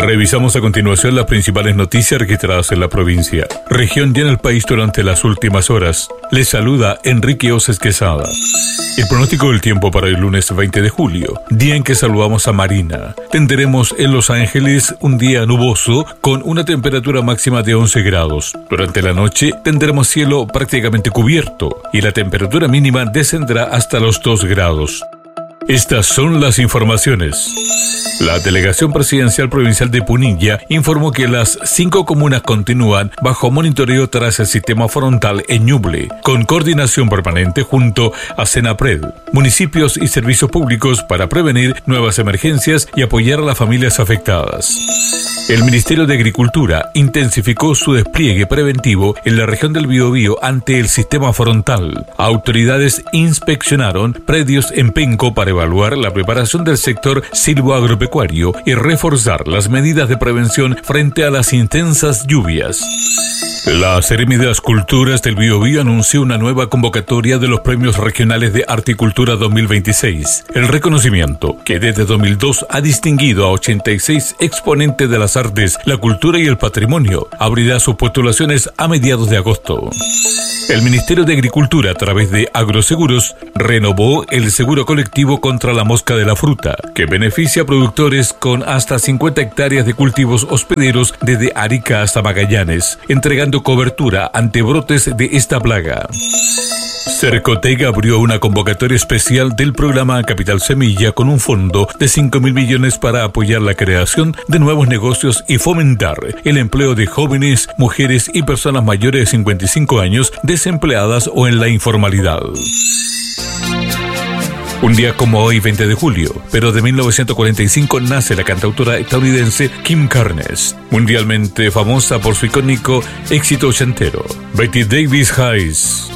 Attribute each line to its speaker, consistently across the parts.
Speaker 1: Revisamos a continuación las principales noticias registradas en la provincia, región y en el país durante las últimas horas. Les saluda Enrique Oces Quesada. El pronóstico del tiempo para el lunes 20 de julio, día en que saludamos a Marina. Tendremos en Los Ángeles un día nuboso con una temperatura máxima de 11 grados. Durante la noche tendremos cielo prácticamente cubierto y la temperatura mínima descenderá hasta los 2 grados. Estas son las informaciones. La Delegación Presidencial Provincial de Punilla informó que las 5 comunas continúan bajo monitoreo tras el sistema frontal en Ñuble, con coordinación permanente junto a Senapred, municipios y servicios públicos para prevenir nuevas emergencias y apoyar a las familias afectadas. El Ministerio de Agricultura intensificó su despliegue preventivo en la región del Biobío ante el sistema frontal. Autoridades inspeccionaron predios en Penco para evaluar la preparación del sector silvoagropecuario y reforzar las medidas de prevención frente a las intensas lluvias. La Seremi de las Culturas del Biobío anunció una nueva convocatoria de los Premios Regionales de Articultura 2026. El reconocimiento, que desde 2002 ha distinguido a 86 exponentes de las artes, la cultura y el patrimonio, abrirá sus postulaciones a mediados de agosto. El Ministerio de Agricultura, a través de Agroseguros, renovó el seguro colectivo contra la mosca de la fruta, que beneficia a productores con hasta 50 hectáreas de cultivos hospederos desde Arica hasta Magallanes, entregando cobertura ante brotes de esta plaga. Cercotec abrió una convocatoria especial del programa Capital Semilla con un fondo de 5.000 millones para apoyar la creación de nuevos negocios y fomentar el empleo de jóvenes, mujeres y personas mayores de 55 años desempleadas o en la informalidad. Un día como hoy, 20 de julio, pero de 1945, nace la cantautora estadounidense Kim Carnes, mundialmente famosa por su icónico éxito ochentero, Betty Davis Eyes.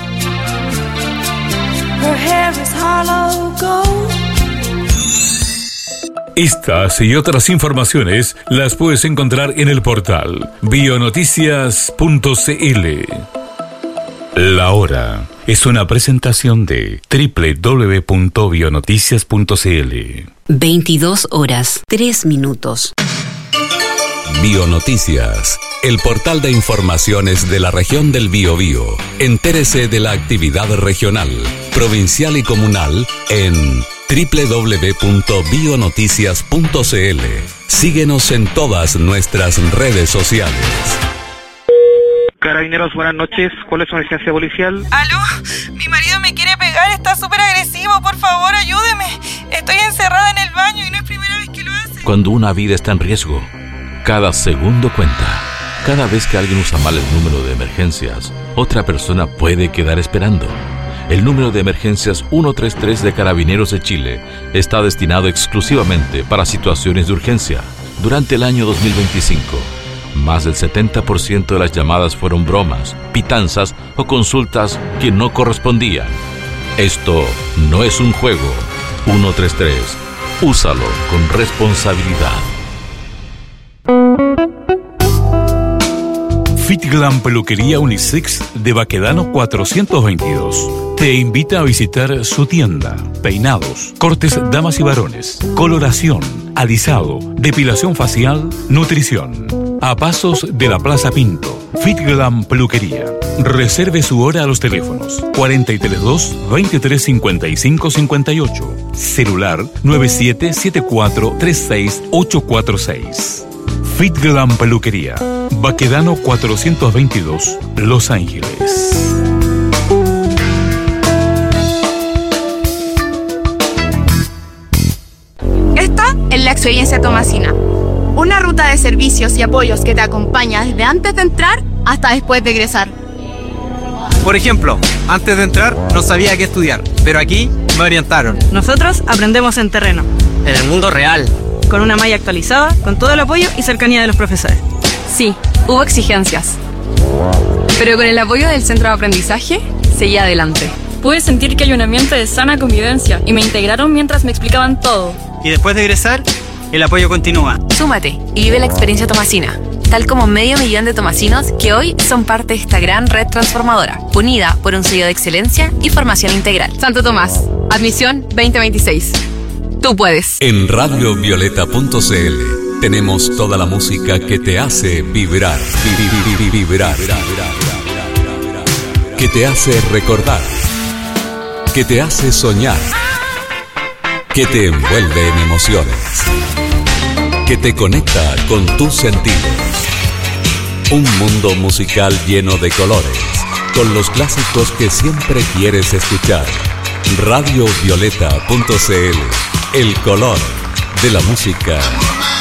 Speaker 1: Estas y otras informaciones las puedes encontrar en el portal bionoticias.cl. La hora es una presentación de www.bionoticias.cl.
Speaker 2: 22 horas, 3 minutos.
Speaker 3: Bionoticias, el portal de informaciones de la región del Biobío. Entérese de la actividad regional, provincial y comunal en www.bionoticias.cl. Síguenos en todas nuestras redes sociales.
Speaker 4: Carabineros, buenas noches. ¿Cuál es su emergencia policial?
Speaker 5: ¿Aló? Mi marido me quiere pegar, está súper agresivo. Por favor, ayúdeme. Estoy encerrada en el baño y no es primera vez que lo hace.
Speaker 6: Cuando una vida está en riesgo, cada segundo cuenta. Cada vez que alguien usa mal el número de emergencias, otra persona puede quedar esperando. El número de emergencias 133 de Carabineros de Chile está destinado exclusivamente para situaciones de urgencia. Durante el año 2025, más del 70% de las llamadas fueron bromas, pitanzas o consultas que no correspondían. Esto no es un juego. 133. Úsalo con responsabilidad.
Speaker 1: Fitglam Peluquería Unisex de Baquedano 422 te invita a visitar su tienda. Peinados, cortes damas y varones, coloración, alisado, depilación facial, nutrición. A pasos de la Plaza Pinto. Fitglam Peluquería. Reserve su hora a los teléfonos 432-2355-58. Celular 9774-36846. Fitglam Peluquería. Baquedano 422, Los Ángeles.
Speaker 7: Esta es la experiencia Tomasina. Una ruta de servicios y apoyos que te acompaña desde antes de entrar hasta después de egresar.
Speaker 8: Por ejemplo, antes de entrar no sabía qué estudiar, pero aquí me orientaron.
Speaker 9: Nosotros aprendemos en terreno.
Speaker 8: En el mundo real.
Speaker 9: Con una malla actualizada, con todo el apoyo y cercanía de los profesores.
Speaker 10: Sí, hubo exigencias. Pero con el apoyo del centro de aprendizaje, seguí adelante.
Speaker 11: Pude sentir que hay un ambiente de sana convivencia y me integraron mientras me explicaban todo.
Speaker 8: Y después de egresar, el apoyo continúa.
Speaker 10: Súmate y vive la experiencia Tomasina, tal como 500.000 de tomasinos que hoy son parte de esta gran red transformadora, unida por un sello de excelencia y formación integral. Santo Tomás, admisión 2026. Tú puedes.
Speaker 3: En radiovioleta.cl Tenemos toda la música que te hace vibrar, vibrar, que te hace recordar, que te hace soñar, que te envuelve en emociones, que te conecta con tus sentidos. Un mundo musical lleno de colores, con los clásicos que siempre quieres escuchar. radiovioleta.cl, el color de la música